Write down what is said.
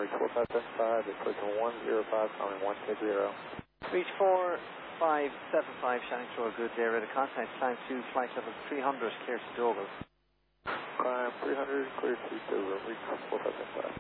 reach 4575, approaching 105, calling 160. Reach 4575, Shannon Shore, good day, ready to contact, climb to flight level 300, clear to Dover. Climb 300, clear to Dover, reach 4575.